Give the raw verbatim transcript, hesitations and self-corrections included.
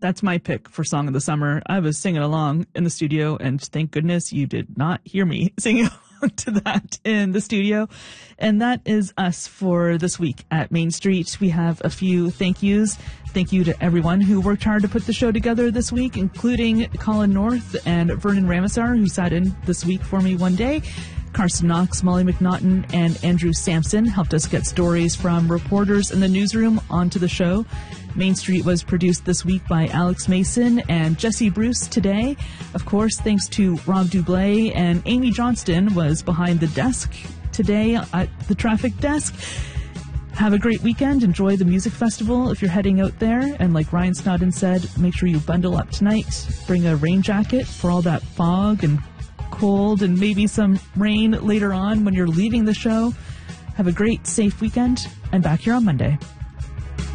That's my pick for Song of the Summer. I was singing along in the studio, and thank goodness you did not hear me singing along to that in the studio. And that is us for this week at Main Street. We have a few thank yous. Thank you to everyone who worked hard to put the show together this week, including Colin North and Vernon Ramasar, who sat in this week for me one day. Carson Knox, Molly McNaughton, and Andrew Sampson helped us get stories from reporters in the newsroom onto the show. Main Street was produced this week by Alex Mason and Jesse Bruce today. Of course, thanks to Rob Dublé, and Amy Johnston was behind the desk today at the traffic desk. Have a great weekend. Enjoy the music festival if you're heading out there. And like Ryan Snodden said, make sure you bundle up tonight. Bring a rain jacket for all that fog and cold and maybe some rain later on when you're leaving the show. Have a great, safe weekend, and back here on Monday.